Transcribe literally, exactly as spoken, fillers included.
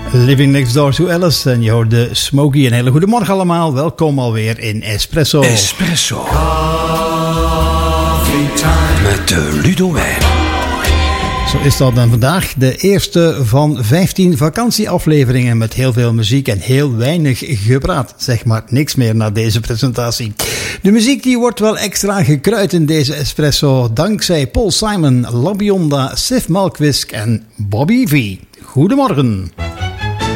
Living Next Door to Alice en je hoorde Smokey. Een hele goede morgen allemaal. Welkom alweer in Espresso. Espresso. Coffee time. Met de Ludo Wijn. Zo is dat dan vandaag de eerste van vijftien vakantieafleveringen met heel veel muziek en heel weinig gepraat. Zeg maar niks meer na deze presentatie. De muziek die wordt wel extra gekruid in deze Espresso dankzij Paul Simon, Labionda, Sif Malkwisk en Bobby V. Goedemorgen.